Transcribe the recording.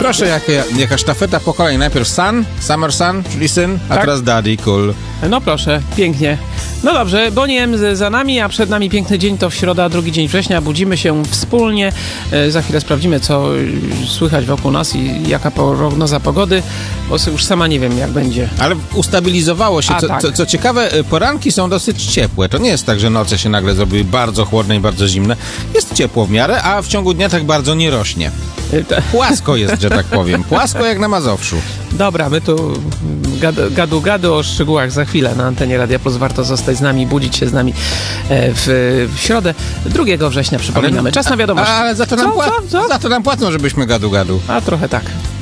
proszę, jaka sztafeta pokoleń. Najpierw Sun, Summer Sun, czyli syn, a Tak. teraz Daddy, cool. No proszę, pięknie. No dobrze, Boniem za nami, a przed nami piękny dzień, to w środa, 2 dzień września. Budzimy się wspólnie. Za chwilę sprawdzimy, co słychać wokół nas i jaka prognoza pogody, bo już sama nie wiem, jak będzie. Ale ustabilizowało się. Tak. Co ciekawe, poranki są dosyć ciepłe. To nie jest tak, że noce się nagle zrobiły bardzo chłodne i bardzo zimne. Jest ciepło w miarę, a w ciągu dnia tak bardzo nie rośnie. Płasko jest, że tak powiem. Płasko jak na Mazowszu. Dobra, my tu gadu o szczegółach za chwilę na antenie Radia Plus. Warto zostać z nami, budzić się z nami w środę 2 września, przypominamy. Czas na wiadomości. Ale za to nam płacą, żebyśmy gadu. A trochę tak.